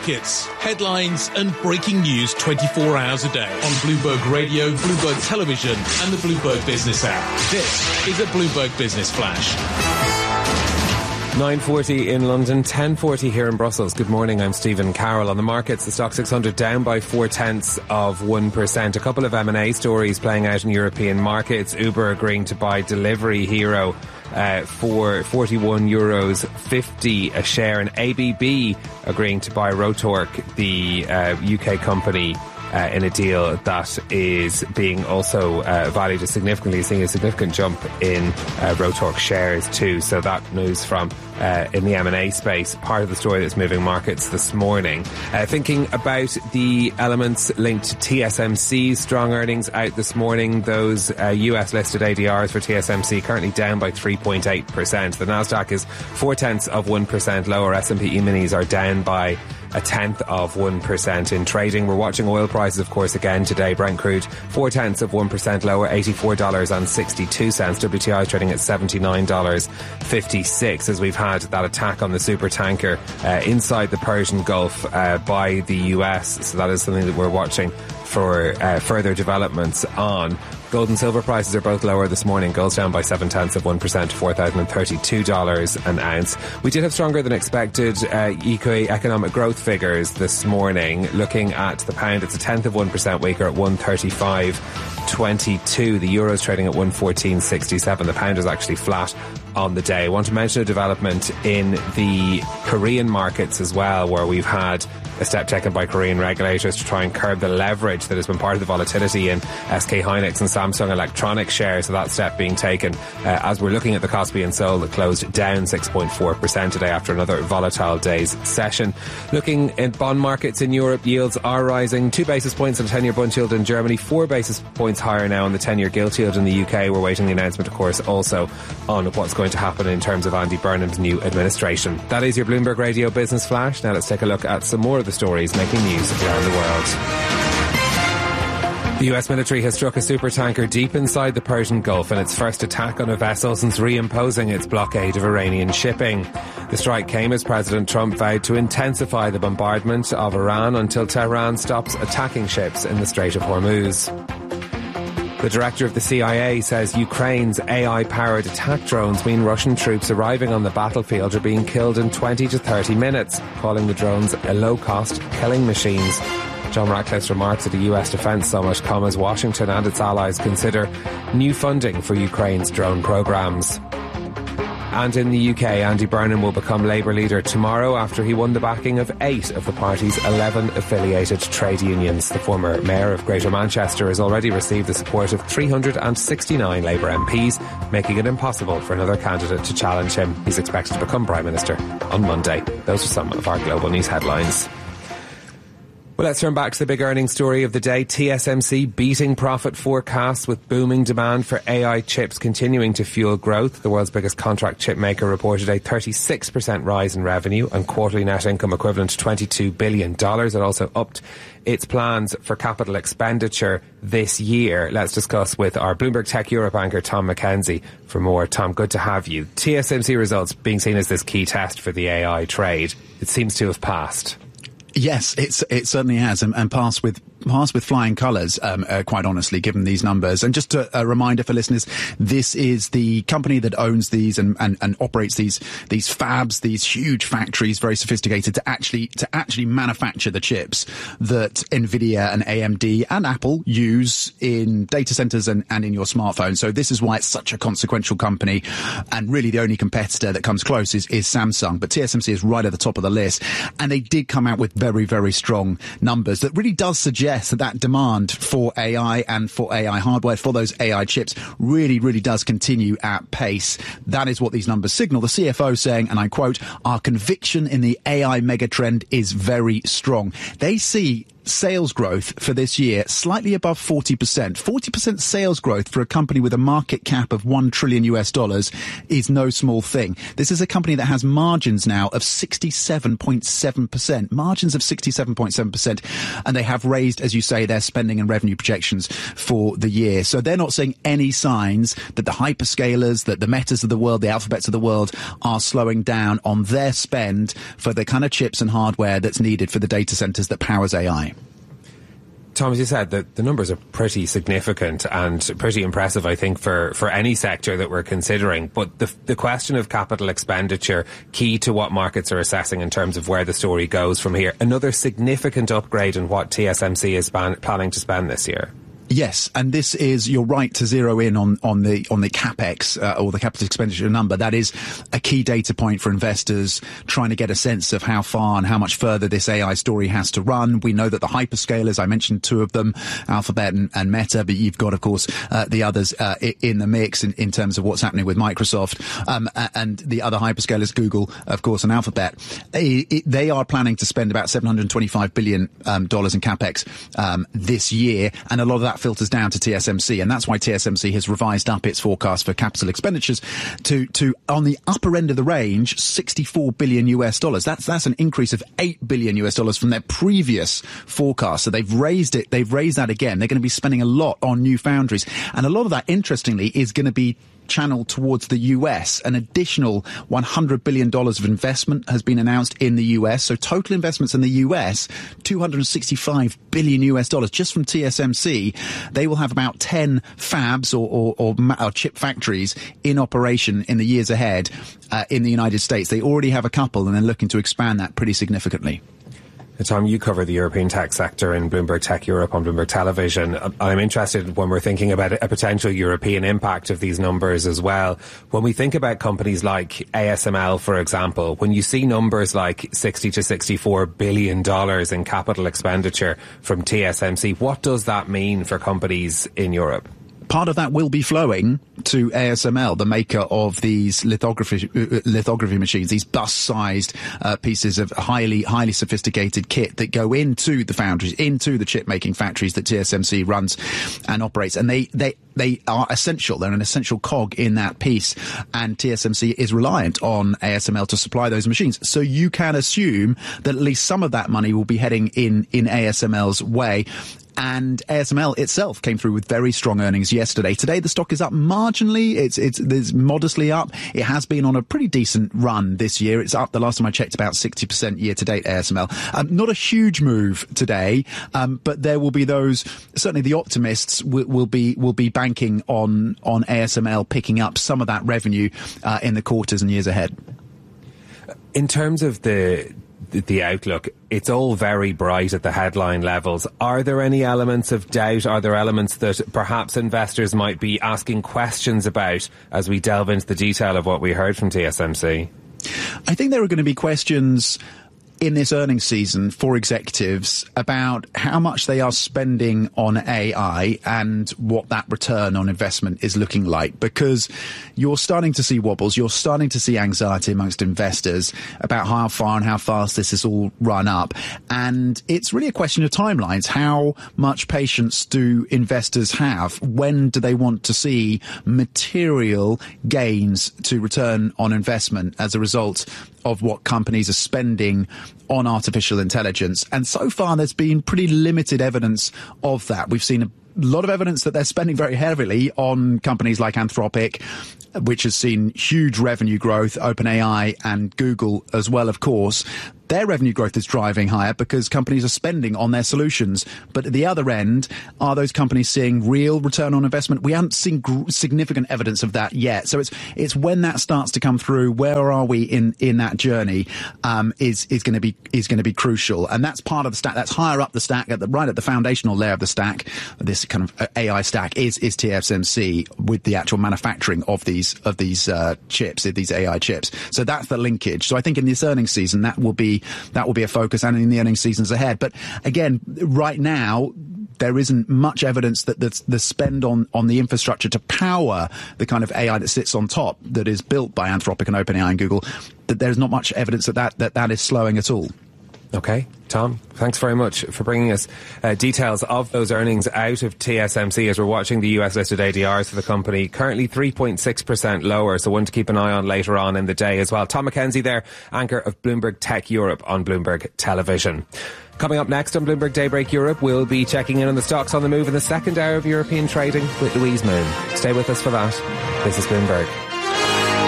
markets, headlines and breaking news 24 hours a day on Bloomberg Radio, Bloomberg Television and the Bloomberg Business app. This is a Bloomberg Business Flash. 9:40 in London, 10:40 here in Brussels. Good morning, I'm Stephen Carroll. On the markets, the Stock 600 down by 0.4%. A couple of M&A stories playing out in European markets. Uber agreeing to buy Delivery Hero for €41.50 a share, and ABB agreeing to buy Rotork, the UK company, in a deal that is being also valued as significantly, seeing a significant jump in Rotork shares too. So that news from in the M&A space, part of the story that's moving markets this morning. Thinking about the elements linked to TSMC's strong earnings out this morning, those US listed ADRs for TSMC currently down by 3.8%. The Nasdaq is 0.4% lower. S&P E-minis are down by 0.1% in trading. We're watching oil prices, of course, again today. Brent crude 0.4% lower, $84.62. WTI trading at $79.56 as we've had that attack on the super tanker inside the Persian Gulf by the US. So that is something that we're watching for further developments on. Gold and silver prices are both lower this morning. Gold's down by 0.7% to $4,032 an ounce. We did have stronger than expected economic growth figures this morning. Looking at the pound, it's 0.1% weaker at 135.22. The euro's trading at 114.67. The pound is actually flat on the day. I want to mention a development in the Korean markets as well, where we've had a step taken by Korean regulators to try and curb the leverage that has been part of the volatility in SK Hynix and Samsung Electronics shares. So that step being taken as we're looking at the Kospi and Seoul that closed down 6.4% today after another volatile day's session. Looking at bond markets in Europe, yields are rising 2 basis points on the 10-year Bund yield in Germany, 4 basis points higher now on the 10-year gilt yield in the UK. We're waiting the announcement, of course, also on what's going to happen in terms of Andy Burnham's new administration. That is your Bloomberg Radio Business Flash. Now let's take a look at some more of the stories making news around the world. The US military has struck a supertanker deep inside the Persian Gulf in its first attack on a vessel since reimposing its blockade of Iranian shipping. The strike came as President Trump vowed to intensify the bombardment of Iran until Tehran stops attacking ships in the Strait of Hormuz. The director of the CIA says Ukraine's AI-powered attack drones mean Russian troops arriving on the battlefield are being killed in 20 to 30 minutes, calling the drones a low-cost killing machines. John Ratcliffe's remarks at the US Defence Summit come as Washington and its allies consider new funding for Ukraine's drone programs. And in the UK, Andy Burnham will become Labour leader tomorrow after he won the backing of 8 of the party's 11 affiliated trade unions. The former mayor of Greater Manchester has already received the support of 369 Labour MPs, making it impossible for another candidate to challenge him. He's expected to become Prime Minister on Monday. Those are some of our global news headlines. Well, let's turn back to the big earnings story of the day. TSMC beating profit forecasts with booming demand for AI chips continuing to fuel growth. The world's biggest contract chip maker reported a 36% rise in revenue and quarterly net income equivalent to $22 billion. It also upped its plans for capital expenditure this year. Let's discuss with our Bloomberg Tech Europe anchor, Tom McKenzie, for more. Tom, good to have you. TSMC results being seen as this key test for the AI trade. It seems to have passed. Yes, it certainly has, and passed with flying colours, quite honestly, given these numbers. And just a reminder for listeners, this is the company that owns these and operates these fabs, these huge factories, very sophisticated, to actually manufacture the chips that Nvidia and AMD and Apple use in data centres and in your smartphone. So this is why it's such a consequential company. And really the only competitor that comes close is Samsung. But TSMC is right at the top of the list. And they did come out with very, very strong numbers that really does suggest that demand for AI and for AI hardware, for those AI chips, really, really does continue at pace. That is what these numbers signal. The CFO saying, and I quote, "Our conviction in the AI megatrend is very strong." They see sales growth for this year, slightly above 40%. 40% sales growth for a company with a market cap of $1 trillion is no small thing. This is a company that has margins now of 67.7%. Margins of 67.7%. And they have raised, as you say, their spending and revenue projections for the year. So they're not seeing any signs that the hyperscalers, that the Metas of the world, the Alphabets of the world are slowing down on their spend for the kind of chips and hardware that's needed for the data centers that powers AI. Tom, as you said, the numbers are pretty significant and pretty impressive, I think, for any sector that we're considering. But the question of capital expenditure, key to what markets are assessing in terms of where the story goes from here. Another significant upgrade in what TSMC is planning to spend this year. Yes, and this is, you're right to zero in on the capex or the capital expenditure number. That is a key data point for investors trying to get a sense of how far and how much further this AI story has to run. We know that the hyperscalers, I mentioned two of them, Alphabet and Meta, but you've got, of course, the others in the mix in terms of what's happening with Microsoft and the other hyperscalers, Google, of course, and Alphabet. They are planning to spend about $725 billion in capex this year, and a lot of that filters down to TSMC, and that's why TSMC has revised up its forecast for capital expenditures to on the upper end of the range, $64 billion. That's an increase of $8 billion from their previous forecast. So they've raised it. They've raised that again. They're going to be spending a lot on new foundries, and a lot of that, interestingly, is going to be channeled towards the US. An additional $100 billion of investment has been announced in the US. So total investments in the US, $265 billion just from TSMC. They will have about 10 fabs or chip factories in operation in the years ahead in the United States. They already have a couple, and they're looking to expand that pretty significantly. Tom, you cover the European tech sector in Bloomberg Tech Europe on Bloomberg Television. I'm interested when we're thinking about a potential European impact of these numbers as well. When we think about companies like ASML, for example, when you see numbers like $60 to $64 billion in capital expenditure from TSMC, what does that mean for companies in Europe? Part of that will be flowing to ASML, the maker of these lithography machines, these bus-sized pieces of highly sophisticated kit that go into the foundries, into the chip-making factories that TSMC runs and operates. And they are essential. They're an essential cog in that piece. And TSMC is reliant on ASML to supply those machines. So you can assume that at least some of that money will be heading in ASML's way. And ASML itself came through with very strong earnings yesterday. Today, the stock is up marginally. It's modestly up. It has been on a pretty decent run this year. It's up, the last time I checked, about 60% year to date, ASML. Not a huge move today, but there will be those, certainly the optimists will be banking on ASML picking up some of that revenue in the quarters and years ahead. In terms of the outlook, it's all very bright at the headline levels. Are there any elements of doubt? Are there elements that perhaps investors might be asking questions about as we delve into the detail of what we heard from TSMC? I think there are going to be questions in this earnings season for executives about how much they are spending on AI and what that return on investment is looking like, because you're starting to see wobbles, you're starting to see anxiety amongst investors about how far and how fast this is all run up. And it's really a question of timelines. How much patience do investors have? When do they want to see material gains to return on investment as a result of what companies are spending on artificial intelligence? And so far, there's been pretty limited evidence of that. We've seen a lot of evidence that they're spending very heavily on companies like Anthropic, which has seen huge revenue growth, OpenAI and Google as well, of course. Their revenue growth is driving higher because companies are spending on their solutions. But at the other end, are those companies seeing real return on investment? We haven't seen significant evidence of that yet. So it's when that starts to come through, where are we in that journey, is going to be crucial. And that's part of the stack. That's higher up the stack, right at the foundational layer of the stack. This kind of AI stack is TSMC with the actual manufacturing of these chips, these AI chips. So that's the linkage. So I think in this earnings season, that will be a focus, and in the earnings seasons ahead. But again, right now, there isn't much evidence that the spend on the infrastructure to power the kind of AI that sits on top, that is built by Anthropic and OpenAI and Google, that there's not much evidence that is slowing at all. Okay, Tom, thanks very much for bringing us details of those earnings out of TSMC as we're watching the US-listed ADRs for the company. Currently 3.6% lower, so one to keep an eye on later on in the day as well. Tom McKenzie there, anchor of Bloomberg Tech Europe on Bloomberg Television. Coming up next on Bloomberg Daybreak Europe, we'll be checking in on the stocks on the move in the second hour of European trading with Louise Moon. Stay with us for that. This is Bloomberg.